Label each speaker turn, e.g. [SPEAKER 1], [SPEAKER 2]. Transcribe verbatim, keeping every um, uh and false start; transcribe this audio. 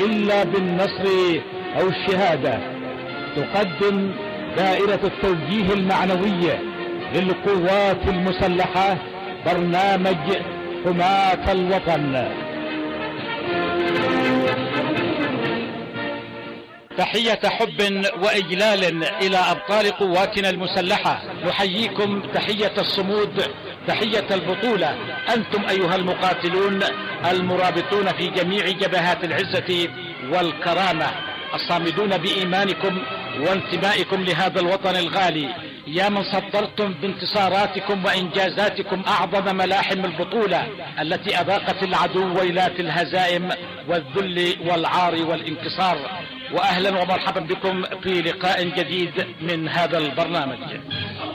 [SPEAKER 1] إلا بالنصر أو الشهادة. تقدم دائرة التوجيه المعنوي للقوات المسلحة برنامج حماة الوطن.
[SPEAKER 2] تحية حب وإجلال إلى أبطال قواتنا المسلحة، نحييكم تحية الصمود، تحية البطولة. أنتم أيها المقاتلون المرابطون في جميع جبهات العزة والكرامة، الصامدون بإيمانكم وانتمائكم لهذا الوطن الغالي، يا من صدرتم بانتصاراتكم وإنجازاتكم أعظم ملاحم البطولة التي أذاقت العدو ويلات الهزائم والذل والعار والانكسار. وأهلا ومرحبا بكم في لقاء جديد من هذا البرنامج.